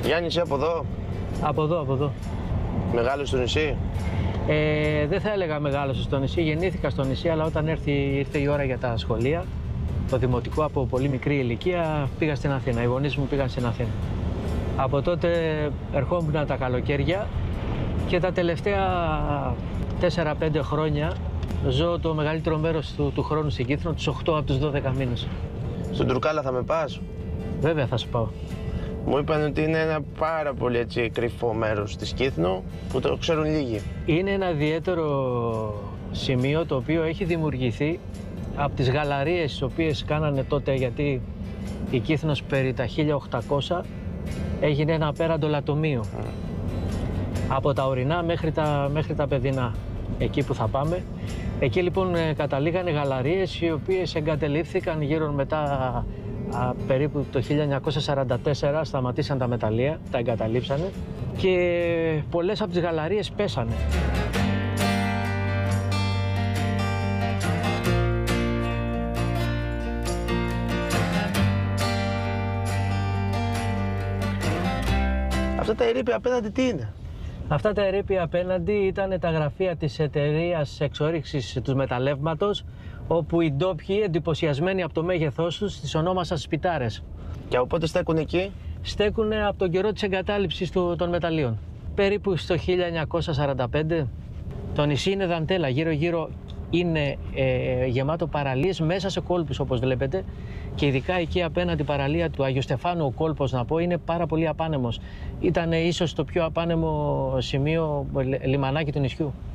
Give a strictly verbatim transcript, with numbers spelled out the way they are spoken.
Γιάννη, είσαι από εδώ? Από εδώ, από εδώ. Μεγάλος στο νησί? Ε, δεν θα έλεγα μεγάλωσα στο νησί, γεννήθηκα στο νησί, αλλά όταν έρθει, ήρθε η ώρα για τα σχολεία, το δημοτικό από πολύ μικρή ηλικία, πήγα στην Αθήνα. Οι γονείς μου πήγαν στην Αθήνα. Από τότε ερχόμουν τα καλοκαίρια και τα τελευταία τέσσερα πέντε χρόνια ζω το μεγαλύτερο μέρος του, του χρόνου στην Κύθνο, τους οκτώ από τους δώδεκα μήνες. Στον Τουρκάλα θα με πας? Βέβαια θα σου πάω. Μου είπαν ότι είναι ένα πάρα πολύ έτσι κρυφό μέρος της Κύθνο που το ξέρουν λίγοι. Είναι ένα ιδιαίτερο σημείο το οποίο έχει δημιουργηθεί από τις γαλαρίες τις οποίες κάνανε τότε, γιατί η Κύθνος περί τα χίλια οκτακόσια έγινε ένα απέραντο λατομείο. Mm. Από τα ορεινά μέχρι τα, μέχρι τα παιδινά, εκεί που θα πάμε. Εκεί λοιπόν καταλήγανε γαλαρίες οι οποίες εγκατελείφθηκαν γύρω μετά α, περίπου το χίλια εννιακόσια σαράντα τέσσερα, σταματήσαν τα μεταλλεία, τα εγκαταλείψανε και πολλές από τις γαλαρίες πέσανε. Αυτά τα ερείπια απέναντι τι είναι? Αυτά τα ερείπια απέναντι ήταν τα γραφεία της εταιρείας εξόρυξης του μεταλλεύματος, όπου οι ντόπιοι, εντυπωσιασμένοι από το μέγεθός τους, τις ονόμασαν σπιτάρες. Και από πότε στέκουν εκεί? Στέκουν από τον καιρό της εγκατάλειψης του, των μεταλλίων. Περίπου στο χίλια εννιακόσια σαράντα πέντε. Το νησί είναι δαντέλα, γύρω-γύρω είναι ε, γεμάτο παραλίες μέσα σε κόλπους, όπως βλέπετε, και ειδικά εκεί απέναντι παραλία του Αγίου Στεφάνου, ο κόλπος να πω, είναι πάρα πολύ απάνεμος. Ήταν ίσως το πιο απάνεμο σημείο λιμανάκι του νησιού.